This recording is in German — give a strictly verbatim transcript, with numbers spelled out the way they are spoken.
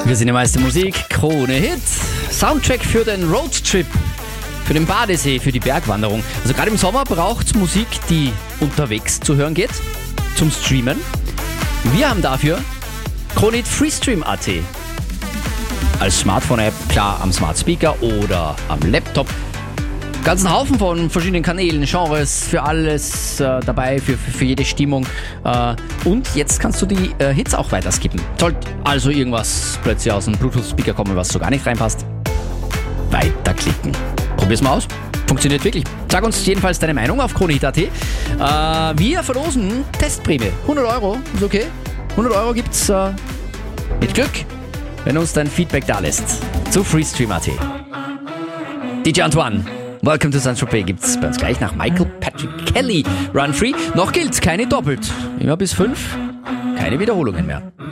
Wir sind die meiste Musik, Krone Hit, Soundtrack für den Roadtrip, für den Badesee, für die Bergwanderung. Also gerade im Sommer braucht es Musik, die unterwegs zu hören geht, zum Streamen. Wir haben dafür Krone Hit Freestream Punkt at. Als Smartphone-App, klar am Smart Speaker oder am Laptop. Ganzen Haufen von verschiedenen Kanälen, Genres, für alles äh, dabei, für, für, für jede Stimmung. Äh, und jetzt kannst du die äh, Hits auch weiter skippen. Sollte also irgendwas plötzlich aus dem Bluetooth-Speaker kommen, was so gar nicht reinpasst, weiterklicken. Probier's mal aus. Funktioniert wirklich. Sag uns jedenfalls deine Meinung auf Krone Hit Punkt at. Äh, wir verlosen Testprämie. hundert Euro, ist okay. hundert Euro gibt's äh, mit Glück, wenn du uns dein Feedback da lässt. Zu Freestream Punkt at. D J Antoine. Welcome to Saint-Tropez gibt's bei uns gleich nach Michael Patrick Kelly. Run Free. Noch gilt, keine doppelt. Immer bis fünf. Keine Wiederholungen mehr.